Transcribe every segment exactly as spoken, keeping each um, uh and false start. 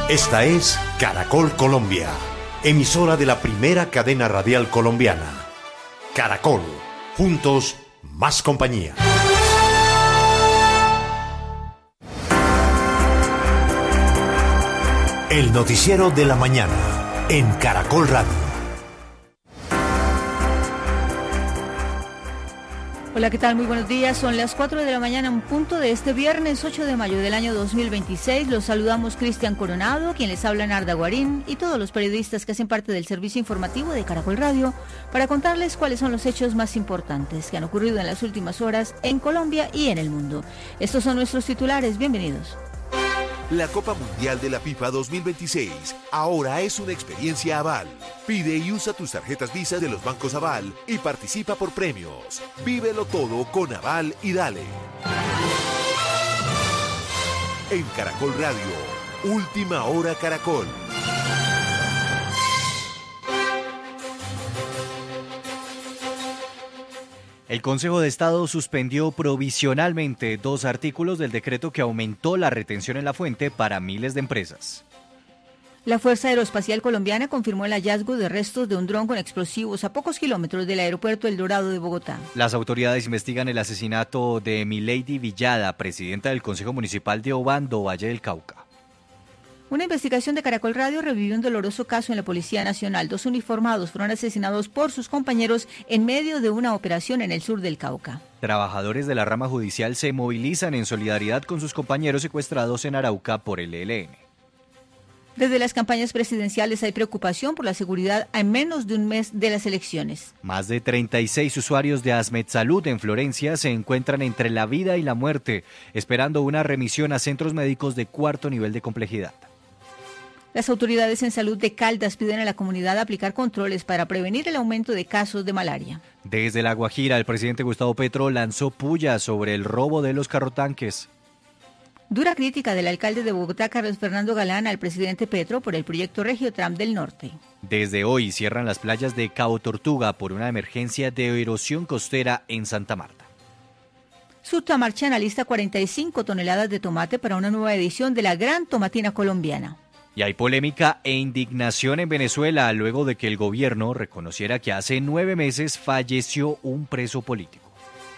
Esta es Caracol Colombia, emisora de la primera cadena radial colombiana. Caracol, juntos, más compañía. El noticiero de la mañana, en Caracol Radio. Hola, ¿qué tal? Muy buenos días. Son las cuatro de la mañana en punto de este viernes ocho de mayo del año dos mil veintiséis. Los saludamos Cristian Coronado, quien les habla Narda Guarín, y todos los periodistas que hacen parte del servicio informativo de Caracol Radio para contarles cuáles son los hechos más importantes que han ocurrido en las últimas horas en Colombia y en el mundo. Estos son nuestros titulares. Bienvenidos. La Copa Mundial de la FIFA dos mil veintiséis ahora es una experiencia Aval. Pide y usa tus tarjetas Visa de los bancos Aval y participa por premios. Vívelo todo con Aval y dale. En Caracol Radio, Última Hora Caracol. El Consejo de Estado suspendió provisionalmente dos artículos del decreto que aumentó la retención en la fuente para miles de empresas. La Fuerza Aeroespacial Colombiana confirmó el hallazgo de restos de un dron con explosivos a pocos kilómetros del aeropuerto El Dorado de Bogotá. Las autoridades investigan el asesinato de Milady Villada, presidenta del Consejo Municipal de Obando, Valle del Cauca. Una investigación de Caracol Radio revivió un doloroso caso en la Policía Nacional. Dos uniformados fueron asesinados por sus compañeros en medio de una operación en el sur del Cauca. Trabajadores de la rama judicial se movilizan en solidaridad con sus compañeros secuestrados en Arauca por el E L N. Desde las campañas presidenciales hay preocupación por la seguridad a menos de un mes de las elecciones. Más de treinta y seis usuarios de Asmedsalud en Florencia se encuentran entre la vida y la muerte, esperando una remisión a centros médicos de cuarto nivel de complejidad. Las autoridades en salud de Caldas piden a la comunidad aplicar controles para prevenir el aumento de casos de malaria. Desde La Guajira, el presidente Gustavo Petro lanzó puya sobre el robo de los carrotanques. Dura crítica del alcalde de Bogotá, Carlos Fernando Galán, al presidente Petro por el proyecto Regiotram del Norte. Desde hoy cierran las playas de Cabo Tortuga por una emergencia de erosión costera en Santa Marta. Sutamarcha analiza cuarenta y cinco toneladas de tomate para una nueva edición de la Gran Tomatina Colombiana. Y hay polémica e indignación en Venezuela luego de que el gobierno reconociera que hace nueve meses falleció un preso político.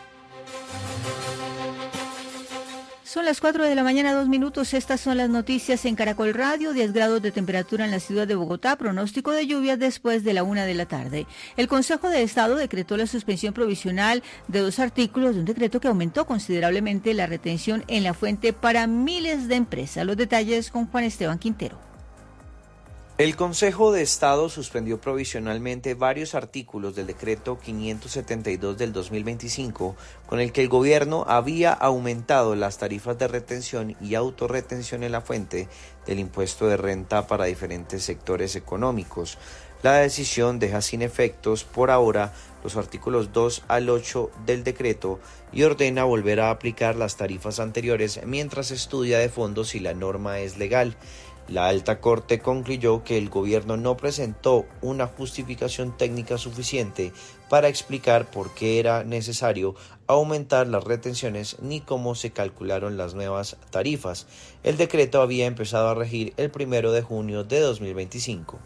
Son las cuatro de la mañana, dos minutos. Estas son las noticias en Caracol Radio. diez grados de temperatura en la ciudad de Bogotá. Pronóstico de lluvias después de la una de la tarde. El Consejo de Estado decretó la suspensión provisional de dos artículos de un decreto que aumentó considerablemente la retención en la fuente para miles de empresas. Los detalles con Juan Esteban Quintero. El Consejo de Estado suspendió provisionalmente varios artículos del decreto quinientos setenta y dos del dos mil veinticinco, con el que el gobierno había aumentado las tarifas de retención y autorretención en la fuente del impuesto de renta para diferentes sectores económicos. La decisión deja sin efectos por ahora los artículos dos al ocho del decreto y ordena volver a aplicar las tarifas anteriores mientras estudia de fondo si la norma es legal. La Alta Corte concluyó que el gobierno no presentó una justificación técnica suficiente para explicar por qué era necesario aumentar las retenciones ni cómo se calcularon las nuevas tarifas. El decreto había empezado a regir el primero de junio de dos mil veinticinco.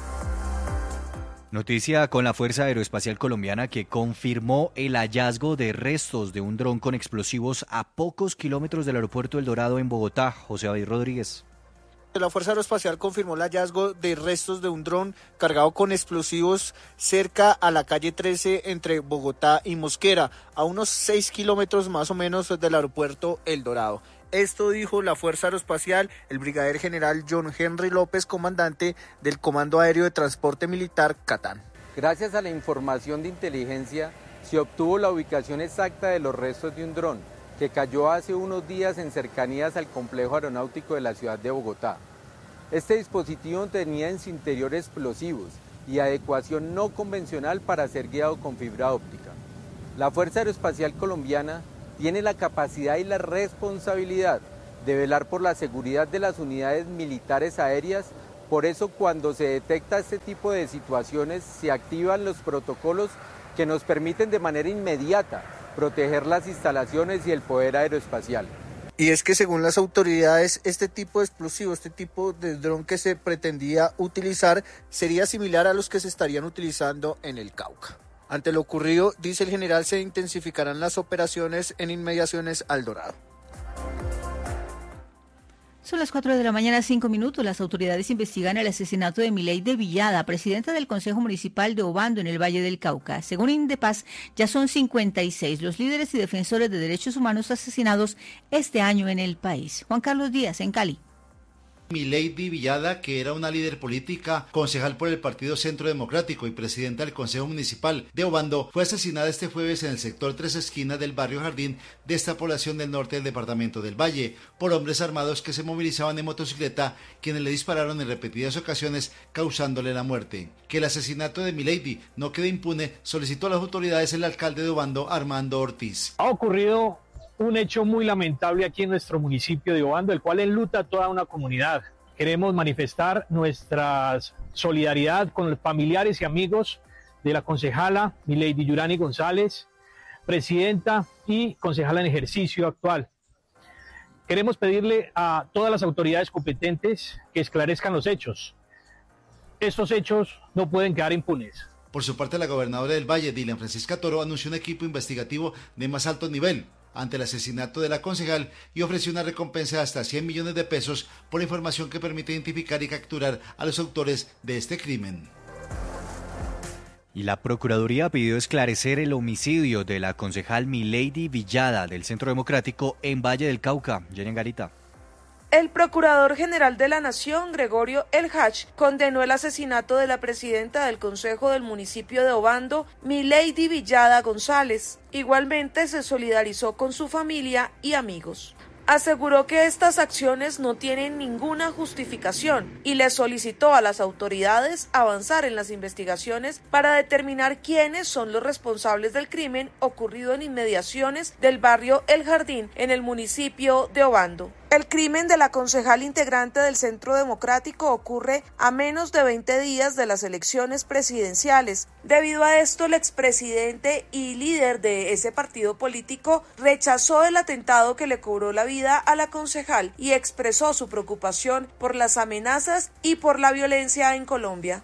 Noticia con la Fuerza Aeroespacial Colombiana que confirmó el hallazgo de restos de un dron con explosivos a pocos kilómetros del aeropuerto El Dorado en Bogotá. José David Rodríguez. La Fuerza Aeroespacial confirmó el hallazgo de restos de un dron cargado con explosivos cerca a la calle trece entre Bogotá y Mosquera, a unos seis kilómetros más o menos del aeropuerto El Dorado. Esto dijo la Fuerza Aeroespacial, el brigadier general John Henry López, comandante del Comando Aéreo de Transporte Militar Catán. Gracias a la información de inteligencia, se obtuvo la ubicación exacta de los restos de un dron que cayó hace unos días en cercanías al complejo aeronáutico de la ciudad de Bogotá. Este dispositivo tenía en su interior explosivos y adecuación no convencional para ser guiado con fibra óptica. La Fuerza Aeroespacial Colombiana tiene la capacidad y la responsabilidad de velar por la seguridad de las unidades militares aéreas. Por eso, cuando se detecta este tipo de situaciones, se activan los protocolos que nos permiten de manera inmediata proteger las instalaciones y el poder aeroespacial. Y es que según las autoridades, este tipo de explosivo, este tipo de dron que se pretendía utilizar sería similar a los que se estarían utilizando en el Cauca. Ante lo ocurrido, dice el general, se intensificarán las operaciones en inmediaciones al Dorado. Son las cuatro de la mañana, cinco minutos. Las autoridades investigan el asesinato de Mileidi Villada, presidenta del Consejo Municipal de Obando en el Valle del Cauca. Según Indepaz, ya son cincuenta y seis los líderes y defensores de derechos humanos asesinados este año en el país. Juan Carlos Díaz, en Cali. Mileidi Villada, que era una líder política, concejal por el Partido Centro Democrático y presidenta del Consejo Municipal de Obando, fue asesinada este jueves en el sector Tres Esquinas del barrio Jardín de esta población del norte del departamento del Valle, por hombres armados que se movilizaban en motocicleta, quienes le dispararon en repetidas ocasiones, causándole la muerte. Que el asesinato de Mileidi no quede impune, solicitó a las autoridades el alcalde de Obando, Armando Ortiz. Ha ocurrido un hecho muy lamentable aquí en nuestro municipio de Obando, el cual enluta a toda una comunidad. Queremos manifestar nuestra solidaridad con los familiares y amigos de la concejala Mileidi Yurani González, presidenta y concejala en ejercicio actual. Queremos pedirle a todas las autoridades competentes que esclarezcan los hechos. Estos hechos no pueden quedar impunes. Por su parte, la gobernadora del Valle, Dilian Francisca Toro, anunció un equipo investigativo de más alto nivel ante el asesinato de la concejal y ofreció una recompensa de hasta cien millones de pesos por información que permite identificar y capturar a los autores de este crimen. Y la Procuraduría pidió esclarecer el homicidio de la concejal Mileidi Villada del Centro Democrático en Valle del Cauca. Jenny Garita. El Procurador General de la Nación, Gregorio El Hach, condenó el asesinato de la presidenta del Consejo del municipio de Obando, Mileidi Villada González. Igualmente se solidarizó con su familia y amigos. Aseguró que estas acciones no tienen ninguna justificación y le solicitó a las autoridades avanzar en las investigaciones para determinar quiénes son los responsables del crimen ocurrido en inmediaciones del barrio El Jardín en el municipio de Obando. El crimen de la concejal integrante del Centro Democrático ocurre a menos de veinte días de las elecciones presidenciales. Debido a esto, el expresidente y líder de ese partido político rechazó el atentado que le cobró la vida a la concejal y expresó su preocupación por las amenazas y por la violencia en Colombia.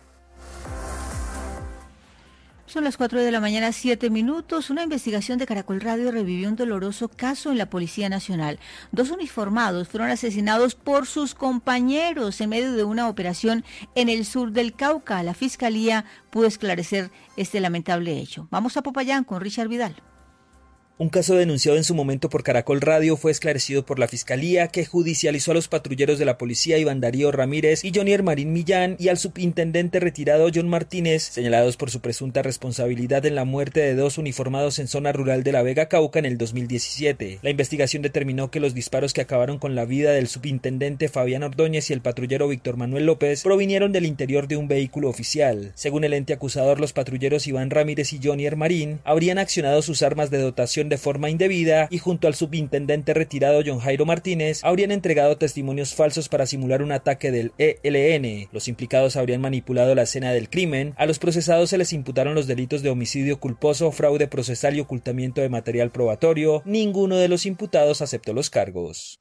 Son las cuatro de la mañana, siete minutos. Una investigación de Caracol Radio revivió un doloroso caso en la Policía Nacional. Dos uniformados fueron asesinados por sus compañeros en medio de una operación en el sur del Cauca. La Fiscalía pudo esclarecer este lamentable hecho. Vamos a Popayán con Richard Vidal. Un caso denunciado en su momento por Caracol Radio fue esclarecido por la Fiscalía, que judicializó a los patrulleros de la policía Iván Darío Ramírez y Jonier Marín Millán y al subintendente retirado John Martínez, señalados por su presunta responsabilidad en la muerte de dos uniformados en zona rural de La Vega, Cauca, en el dos mil diecisiete. La investigación determinó que los disparos que acabaron con la vida del subintendente Fabián Ordóñez y el patrullero Víctor Manuel López provinieron del interior de un vehículo oficial. Según el ente acusador, los patrulleros Iván Ramírez y Jonier Marín habrían accionado sus armas de dotación de forma indebida y junto al subintendente retirado John Jairo Martínez habrían entregado testimonios falsos para simular un ataque del E L N. Los implicados habrían manipulado la escena del crimen. A los procesados se les imputaron los delitos de homicidio culposo, fraude procesal y ocultamiento de material probatorio. Ninguno de los imputados aceptó los cargos.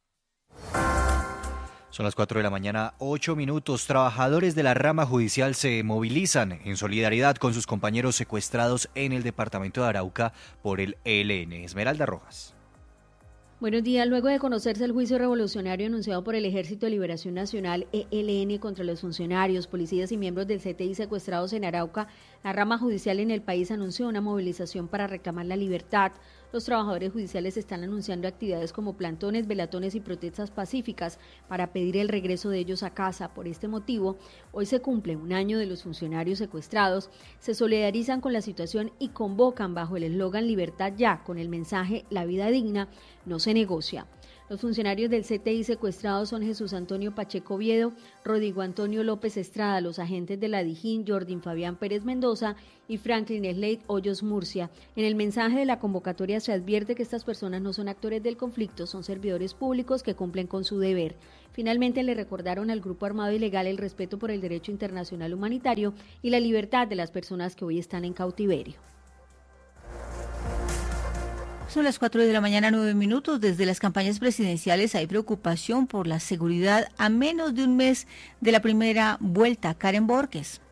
Son las cuatro de la mañana, ocho minutos. Trabajadores de la rama judicial se movilizan en solidaridad con sus compañeros secuestrados en el departamento de Arauca por el E L N. Esmeralda Rojas. Buenos días. Luego de conocerse el juicio revolucionario anunciado por el Ejército de Liberación Nacional, E L N, contra los funcionarios, policías y miembros del C T I secuestrados en Arauca, la rama judicial en el país anunció una movilización para reclamar la libertad. Los trabajadores judiciales están anunciando actividades como plantones, velatones y protestas pacíficas para pedir el regreso de ellos a casa. Por este motivo, hoy se cumple un año de los funcionarios secuestrados, se solidarizan con la situación y convocan bajo el eslogan Libertad Ya, con el mensaje La vida digna no se negocia. Los funcionarios del C T I secuestrados son Jesús Antonio Pacheco Oviedo, Rodrigo Antonio López Estrada, los agentes de la Dijín, Jordín Fabián Pérez Mendoza y Franklin Slade Hoyos Murcia. En el mensaje de la convocatoria se advierte que estas personas no son actores del conflicto, son servidores públicos que cumplen con su deber. Finalmente le recordaron al grupo armado ilegal el respeto por el derecho internacional humanitario y la libertad de las personas que hoy están en cautiverio. Son las cuatro de la mañana, nueve minutos. Desde las campañas presidenciales hay preocupación por la seguridad a menos de un mes de la primera vuelta. Karen Borges.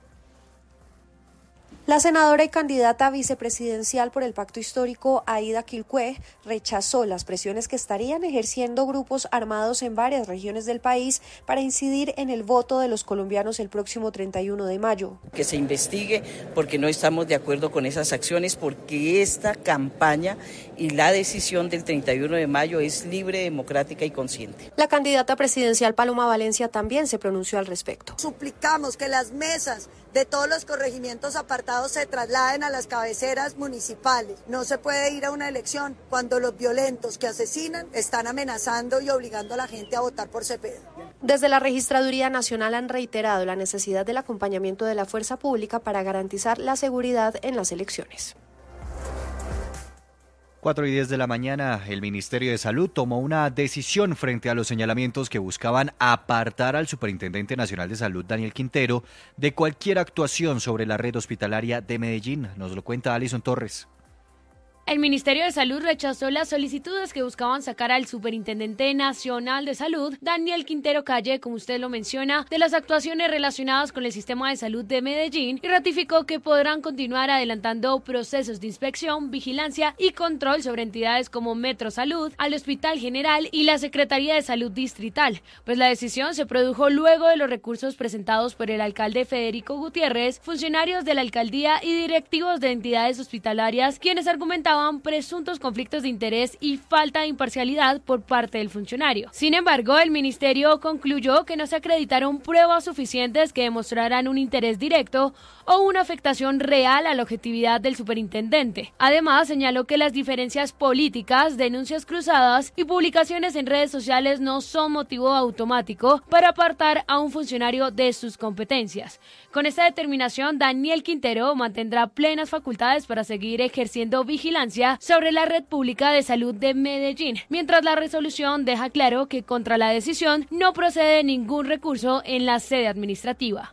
La senadora y candidata vicepresidencial por el Pacto Histórico, Aida Quilpué, rechazó las presiones que estarían ejerciendo grupos armados en varias regiones del país para incidir en el voto de los colombianos el próximo treinta y uno de mayo. Que se investigue porque no estamos de acuerdo con esas acciones, porque esta campaña y la decisión del treinta y uno de mayo es libre, democrática y consciente. La candidata presidencial Paloma Valencia también se pronunció al respecto. Suplicamos que las mesas de todos los corregimientos apartados se trasladen a las cabeceras municipales. No se puede ir a una elección cuando los violentos que asesinan están amenazando y obligando a la gente a votar por Cepeda. Desde la Registraduría Nacional han reiterado la necesidad del acompañamiento de la fuerza pública para garantizar la seguridad en las elecciones. cuatro y diez de la mañana, el Ministerio de Salud tomó una decisión frente a los señalamientos que buscaban apartar al Superintendente Nacional de Salud, Daniel Quintero, de cualquier actuación sobre la red hospitalaria de Medellín. Nos lo cuenta Alison Torres. El Ministerio de Salud rechazó las solicitudes que buscaban sacar al Superintendente Nacional de Salud, Daniel Quintero Calle, como usted lo menciona, de las actuaciones relacionadas con el sistema de salud de Medellín y ratificó que podrán continuar adelantando procesos de inspección, vigilancia y control sobre entidades como Metro Salud, al Hospital General y la Secretaría de Salud Distrital, pues la decisión se produjo luego de los recursos presentados por el alcalde Federico Gutiérrez, funcionarios de la alcaldía y directivos de entidades hospitalarias, quienes argumentaban presuntos conflictos de interés y falta de imparcialidad por parte del funcionario. Sin embargo, el ministerio concluyó que no se acreditaron pruebas suficientes que demostraran un interés directo o una afectación real a la objetividad del superintendente. Además, señaló que las diferencias políticas, denuncias cruzadas y publicaciones en redes sociales no son motivo automático para apartar a un funcionario de sus competencias. Con esta determinación, Daniel Quintero mantendrá plenas facultades para seguir ejerciendo vigilancia sobre la red pública de salud de Medellín, mientras la resolución deja claro que contra la decisión no procede ningún recurso en la sede administrativa.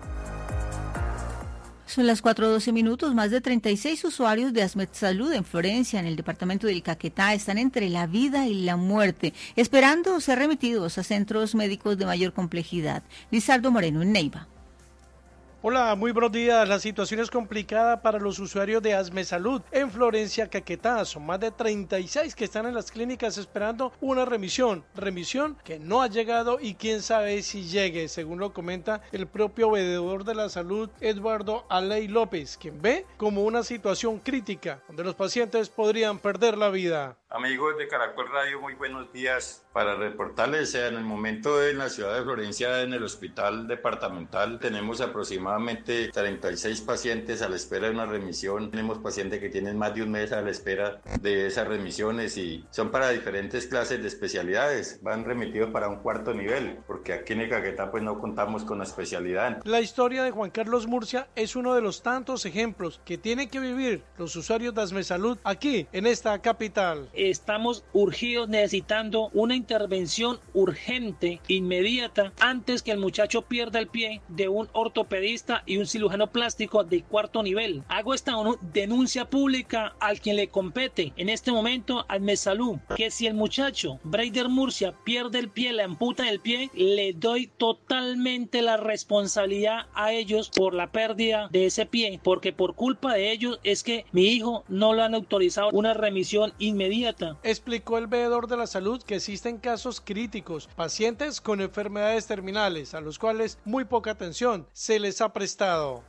Son las cuatro doce minutos. Más de treinta y seis usuarios de Asmed Salud en Florencia, en el departamento del Caquetá, están entre la vida y la muerte, esperando ser remitidos a centros médicos de mayor complejidad. Lizardo Moreno, en Neiva. Hola, muy buenos días. La situación es complicada para los usuarios de Asmed Salud en Florencia, Caquetá. Son más de treinta y seis que están en las clínicas esperando una remisión. Remisión que no ha llegado y quién sabe si llegue, según lo comenta el propio veedor de la salud, Eduardo Aley López, quien ve como una situación crítica, donde los pacientes podrían perder la vida. Amigos de Caracol Radio, muy buenos días. Para reportarles, en el momento en la ciudad de Florencia, en el hospital departamental, tenemos aproximadamente treinta y seis pacientes a la espera de una remisión. Tenemos pacientes que tienen más de un mes a la espera de esas remisiones y son para diferentes clases de especialidades. Van remitidos para un cuarto nivel, porque aquí en el Caquetá pues no contamos con la especialidad. La historia de Juan Carlos Murcia es uno de los tantos ejemplos que tienen que vivir los usuarios de Asmed Salud aquí en esta capital. Estamos urgidos necesitando una intervención urgente, inmediata, antes que el muchacho pierda el pie, de un ortopedista y un cirujano plástico de cuarto nivel. Hago esta denuncia pública al quien le compete en este momento, al Asmed Salud, que si el muchacho Braider Murcia pierde el pie, le amputan el pie, le doy totalmente la responsabilidad a ellos por la pérdida de ese pie, porque por culpa de ellos es que mi hijo no le han autorizado una remisión inmediata. Explicó el veedor de la salud que existen casos críticos, pacientes con enfermedades terminales, a los cuales muy poca atención se les ha prestado.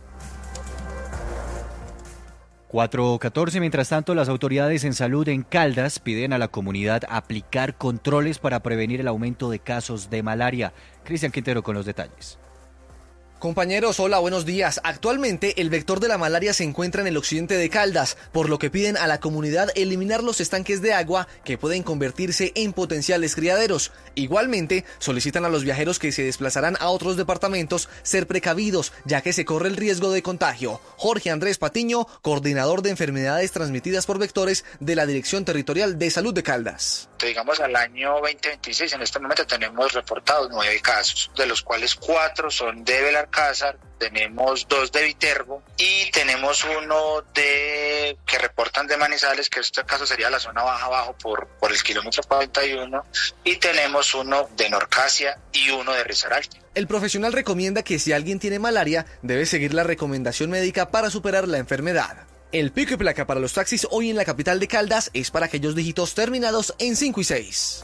cuatro catorce. Mientras tanto, las autoridades en salud en Caldas piden a la comunidad aplicar controles para prevenir el aumento de casos de malaria. Cristian Quintero con los detalles. Compañeros, hola, buenos días. Actualmente el vector de la malaria se encuentra en el occidente de Caldas, por lo que piden a la comunidad eliminar los estanques de agua que pueden convertirse en potenciales criaderos. Igualmente, solicitan a los viajeros que se desplazarán a otros departamentos ser precavidos, ya que se corre el riesgo de contagio. Jorge Andrés Patiño, coordinador de enfermedades transmitidas por vectores de la Dirección Territorial de Salud de Caldas. digamos al año veinte veintiséis, en este momento tenemos reportados nueve casos, de los cuales cuatro son de Belalcázar, tenemos dos de Viterbo y tenemos uno de que reportan de Manizales, que este caso sería la zona baja abajo por, por el kilómetro cuarenta y uno, y tenemos uno de Norcasia y uno de Risaralda. El profesional recomienda que si alguien tiene malaria, debe seguir la recomendación médica para superar la enfermedad. El pico y placa para los taxis hoy en la capital de Caldas es para aquellos dígitos terminados en cinco y seis.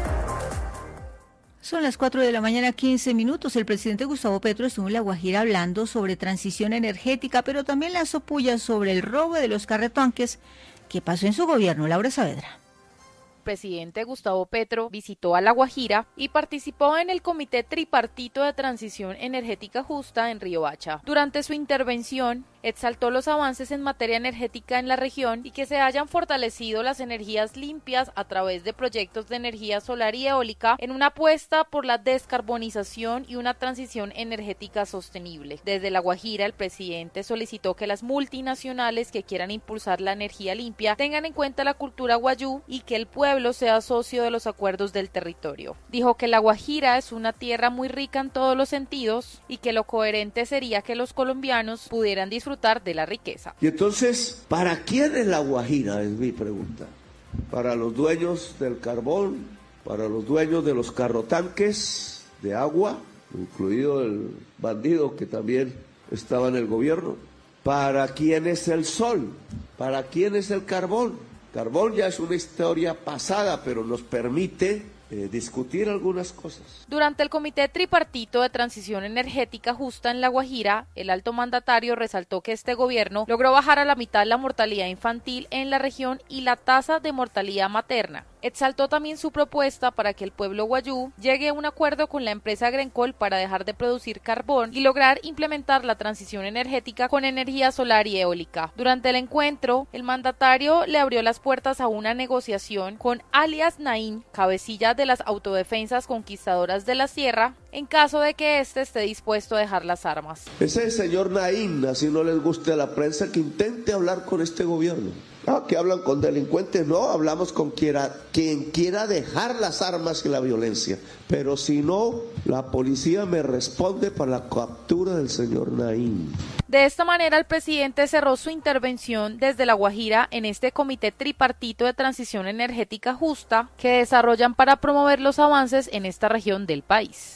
Son las cuatro de la mañana, quince minutos. El presidente Gustavo Petro estuvo en La Guajira hablando sobre transición energética, pero también lanzó pullas sobre el robo de los carretanques que pasó en su gobierno. Laura Saavedra. Presidente Gustavo Petro visitó a La Guajira y participó en el Comité Tripartito de Transición Energética Justa en Riohacha. Durante su intervención, exaltó los avances en materia energética en la región y que se hayan fortalecido las energías limpias a través de proyectos de energía solar y eólica en una apuesta por la descarbonización y una transición energética sostenible. Desde La Guajira, el presidente solicitó que las multinacionales que quieran impulsar la energía limpia tengan en cuenta la cultura guayú y que el pueblo sea socio de los acuerdos del territorio. Dijo que La Guajira es una tierra muy rica en todos los sentidos y que lo coherente sería que los colombianos pudieran disfrutar de la riqueza. Y entonces, ¿para quién es La Guajira? Es mi pregunta. ¿Para los dueños del carbón? ¿Para los dueños de los carrotanques de agua? Incluido el bandido que también estaba en el gobierno. ¿Para quién es el sol? ¿Para quién es el carbón? Carbón ya es una historia pasada, pero nos permite Eh, discutir algunas cosas. Durante el Comité Tripartito de Transición Energética Justa en La Guajira, el alto mandatario resaltó que este gobierno logró bajar a la mitad la mortalidad infantil en la región y la tasa de mortalidad materna. Exaltó también su propuesta para que el pueblo guayú llegue a un acuerdo con la empresa Grencol para dejar de producir carbón y lograr implementar la transición energética con energía solar y eólica. Durante el encuentro, el mandatario le abrió las puertas a una negociación con alias Naín, cabecilla de las autodefensas conquistadoras de la sierra, en caso de que éste esté dispuesto a dejar las armas. Ese señor Naín, así no les guste a la prensa, que intente hablar con este gobierno. Ah, que hablan con delincuentes, no, hablamos con quiera, quien quiera dejar las armas y la violencia. Pero si no, la policía me responde para la captura del señor Naín. De esta manera, el presidente cerró su intervención desde La Guajira en este Comité Tripartito de Transición Energética Justa que desarrollan para promover los avances en esta región del país.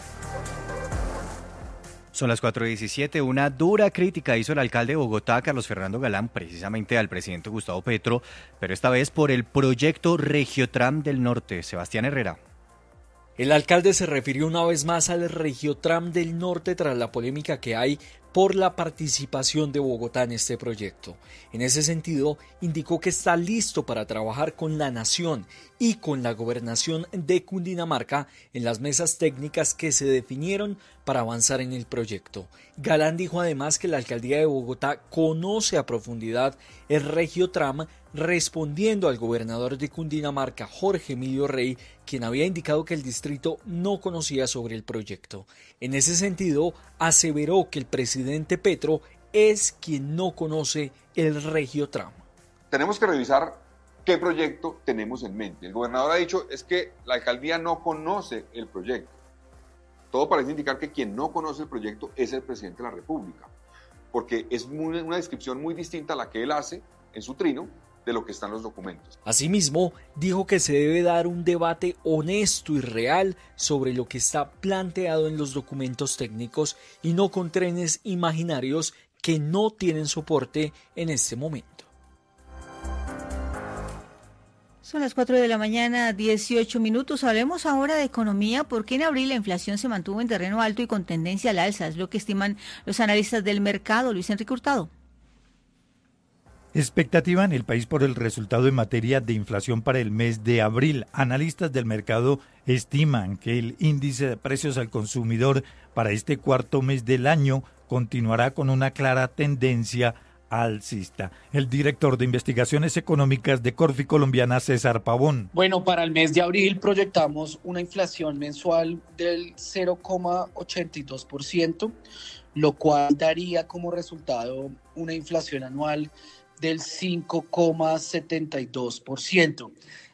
Son las cuatro y diecisiete. Una dura crítica hizo el alcalde de Bogotá, Carlos Fernando Galán, precisamente al presidente Gustavo Petro, pero esta vez por el proyecto Regiotram del Norte. Sebastián Herrera. El alcalde se refirió una vez más al Regiotram del Norte tras la polémica que hay por la participación de Bogotá en este proyecto. En ese sentido, indicó que está listo para trabajar con la Nación y con la Gobernación de Cundinamarca en las mesas técnicas que se definieron para avanzar en el proyecto. Galán dijo además que la alcaldía de Bogotá conoce a profundidad el Regiotram, respondiendo al gobernador de Cundinamarca, Jorge Emilio Rey, quien había indicado que el distrito no conocía sobre el proyecto. En ese sentido, aseveró que el presidente Petro es quien no conoce el Regiotram. Tenemos que revisar qué proyecto tenemos en mente. El gobernador ha dicho es que la alcaldía no conoce el proyecto. Todo parece indicar que quien no conoce el proyecto es el presidente de la República, porque es muy, una descripción muy distinta a la que él hace en su trino de lo que están los documentos. Asimismo, dijo que se debe dar un debate honesto y real sobre lo que está planteado en los documentos técnicos y no con trenes imaginarios que no tienen soporte en este momento. Son las cuatro de la mañana, dieciocho minutos. Hablemos ahora de economía, porque en abril la inflación se mantuvo en terreno alto y con tendencia al alza, es lo que estiman los analistas del mercado. Luis Enrique Hurtado. Expectativa en el país por el resultado en materia de inflación para el mes de abril. Analistas del mercado estiman que el índice de precios al consumidor para este cuarto mes del año continuará con una clara tendencia alcista. El director de investigaciones económicas de Corfi Colombiana, César Pavón. Bueno, para el mes de abril proyectamos una inflación mensual del cero coma ochenta y dos por ciento, lo cual daría como resultado una inflación anual del cinco coma setenta y dos por ciento.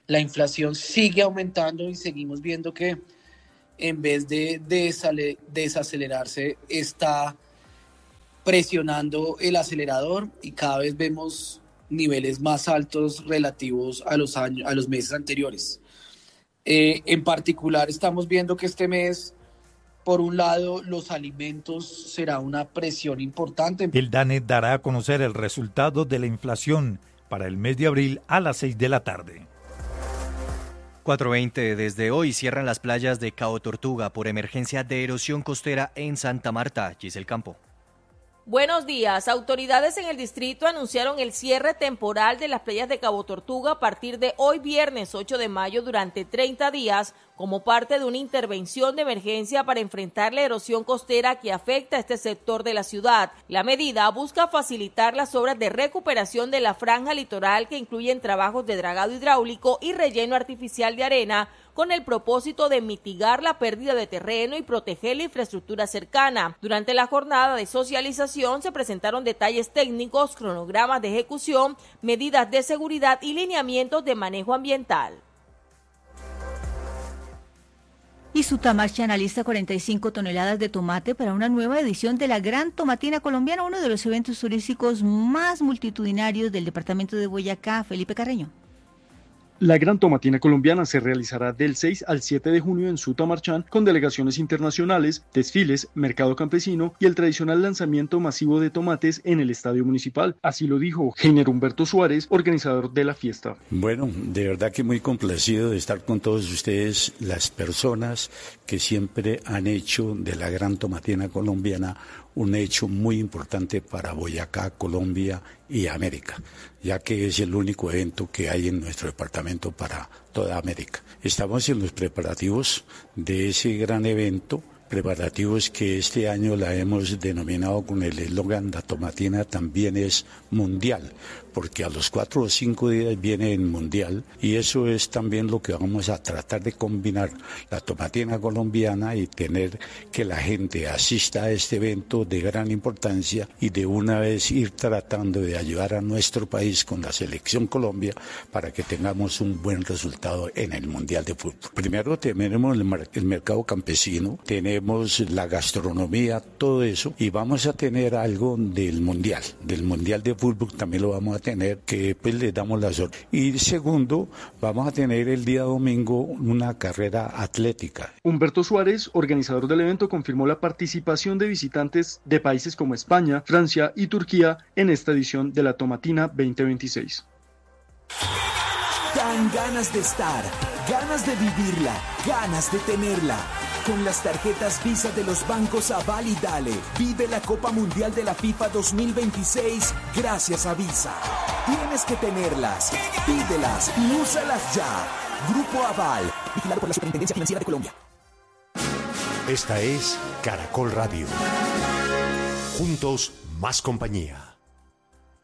La inflación sigue aumentando y seguimos viendo que en vez de desacelerarse está presionando el acelerador y cada vez vemos niveles más altos relativos a los años, a los meses anteriores. Eh, en particular estamos viendo que este mes, por un lado, los alimentos será una presión importante. El DANE dará a conocer el resultado de la inflación para el mes de abril a las seis de la tarde. cuatro veinte. Desde hoy cierran las playas de Cabo Tortuga por emergencia de erosión costera en Santa Marta. Giselle Campo. Buenos días. Autoridades en el distrito anunciaron el cierre temporal de las playas de Cabo Tortuga a partir de hoy viernes ocho de mayo durante treinta días como parte de una intervención de emergencia para enfrentar la erosión costera que afecta a este sector de la ciudad. La medida busca facilitar las obras de recuperación de la franja litoral que incluyen trabajos de dragado hidráulico y relleno artificial de arena con el propósito de mitigar la pérdida de terreno y proteger la infraestructura cercana. Durante la jornada de socialización se presentaron detalles técnicos, cronogramas de ejecución, medidas de seguridad y lineamientos de manejo ambiental. Y Sutamarcha analiza cuarenta y cinco toneladas de tomate para una nueva edición de la Gran Tomatina Colombiana, uno de los eventos turísticos más multitudinarios del departamento de Boyacá. Felipe Carreño. La Gran Tomatina Colombiana se realizará del seis al siete de junio en Sutamarchán con delegaciones internacionales, desfiles, mercado campesino y el tradicional lanzamiento masivo de tomates en el estadio municipal. Así lo dijo Heiner Humberto Suárez, organizador de la fiesta. Bueno, de verdad que muy complacido de estar con todos ustedes, las personas que siempre han hecho de la Gran Tomatina Colombiana un hecho muy importante para Boyacá, Colombia y América, ya que es el único evento que hay en nuestro departamento para toda América. Estamos en los preparativos de ese gran evento, preparativos que este año la hemos denominado con el eslogan "La Tomatina también es mundial", porque a los cuatro o cinco días viene el mundial y eso es también lo que vamos a tratar de combinar, la tomatina colombiana y tener que la gente asista a este evento de gran importancia y de una vez ir tratando de ayudar a nuestro país con la selección Colombia para que tengamos un buen resultado en el mundial de fútbol. Primero tenemos el, mer- el mercado campesino, tenemos la gastronomía, todo eso, y vamos a tener algo del mundial, del mundial de fútbol también lo vamos a tener, que pues le damos la suerte. Y segundo, vamos a tener el día domingo una carrera atlética. Humberto Suárez, organizador del evento, confirmó la participación de visitantes de países como España, Francia y Turquía en esta edición de la Tomatina veinte veintiséis. Dan ganas de estar, ganas de vivirla, ganas de tenerla. Con las tarjetas Visa de los bancos Aval y Dale, vive la Copa Mundial de la FIFA dos mil veintiséis gracias a Visa. Tienes que tenerlas, pídelas y úsalas ya. Grupo Aval, vigilado por la Superintendencia Financiera de Colombia. Esta es Caracol Radio. Juntos, más compañía.